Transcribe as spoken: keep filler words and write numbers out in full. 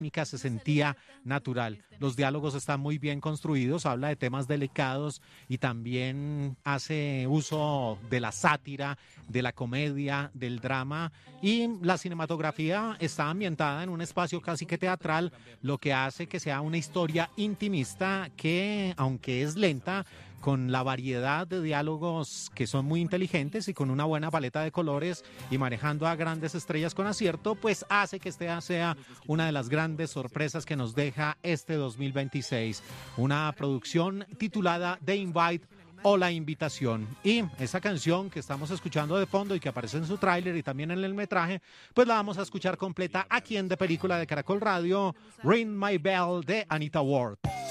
se sentía natural. Los diálogos están muy bien construidos, habla de temas delicados y también hace uso de la sátira, de la comedia, del drama, y la cinematografía está ambientada en un espacio casi que teatral, lo que hace que sea una historia intimista que, aunque es lenta, con la variedad de diálogos que son muy inteligentes y con una buena paleta de colores y manejando a grandes estrellas con acierto, pues hace que esta sea una de las grandes sorpresas que nos deja este dos mil veintiséis. Una producción titulada The Invite o La Invitación. Y esa canción que estamos escuchando de fondo y que aparece en su tráiler y también en el metraje, pues la vamos a escuchar completa aquí en De Película de Caracol Radio, Ring My Bell de Anita Ward.